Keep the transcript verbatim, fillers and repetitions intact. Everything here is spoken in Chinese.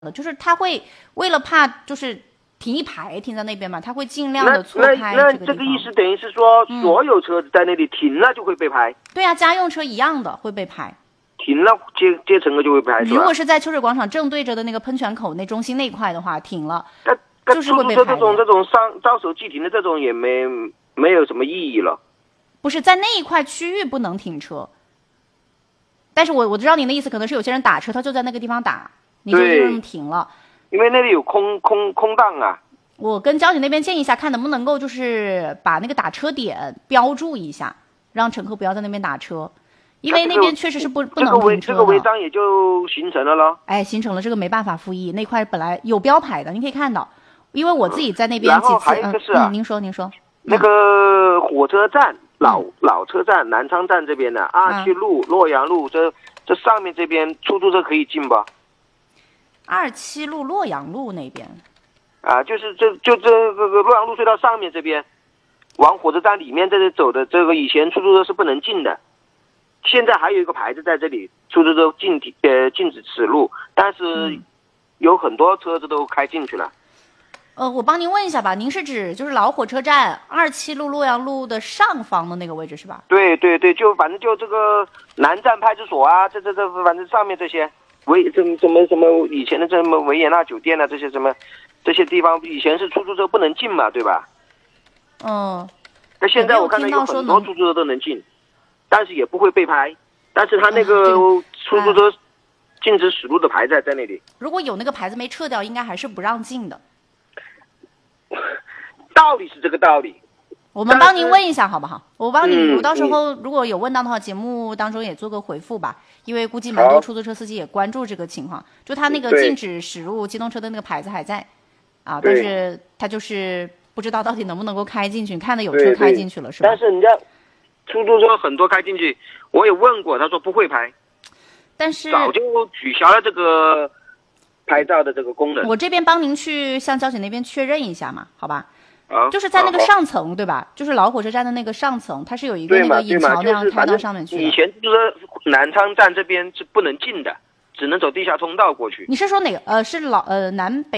就是他会为了怕就是停一排停在那边嘛，他会尽量的错开那那这个地方。 这个意思等于是说， 嗯所有车子在那里停了就会被拍。 对啊，家用车一样的会被拍。 停了接接乘客就会拍，是吧？ 如果是在秋水广场正对着的那个喷泉口那中心那块的话，停了， 那就是会被拍的。 出租车这种这种上招手即停的这种也没没有什么意义了。 不是在那一块区域不能停车，但是我我知道您的意思，可能是有些人打车他就在那个地方打，你就这么停了。 因为那里有空空空档啊。 我跟交警那边建议一下，看能不能够就是把那个打车点标注一下，让乘客不要在那边打车。因为那边确实是不、这个、不能停车的， 这个违章也就形成了咯。 哎，形成了，这个没办法复议。那块本来有标牌的，你可以看到，因为我自己在那边几次。 然后还有一个是啊， 嗯嗯、您说您说， 那个火车站、嗯、老老车站南昌站这边的二七路、洛阳路，这这上面这边出租车可以进吧？ 二七路洛阳路那边。 啊，就是这就这个洛阳路隧道上面这边，往火车站里面这里走的这个以前出租车是不能进的。现在还有一个牌子在这里，出租车禁停呃禁止此路，但是有很多车子都开进去了。 呃，我帮您问一下吧，您是指就是老火车站二七路洛阳路的上方的那个位置是吧？ 对对对，就反正就这个南站派出所啊，这这这反正上面这些维什么什么什么以前的这么维也纳酒店啊，这些什么这些地方以前是出租车不能进嘛，对吧？ 嗯。 那现在我看到有很多出租车都能进。但是也不会被拍，但是他那个出租车禁止驶入的牌在在那里。 如果有那个牌子没撤掉，应该还是不让进的。 道理是这个道理。 我们帮您问一下好不好？我帮你， 嗯、 我到时候如果有问到的话，节目当中也做个回复吧，因为估计蛮多出租车司机也关注这个情况。就他那个禁止驶入机动车的那个牌子还在，啊，但是他就是不知道到底能不能够开进去。你看的有车开进去了是吧？ 但是人家。出租车很多开进去，我也问过，他说不会拍， 但是早就取消了这个拍照的这个功能。 我这边帮您去向交警那边确认一下嘛，好吧？ 啊， 就是在那个上层，对吧？就是老火车站的那个上层，它是有一个那个引桥那样开到上面去的。 以前就是南昌站这边是不能进的，只能走地下通道过去。 你是说哪个？呃，是老呃南北。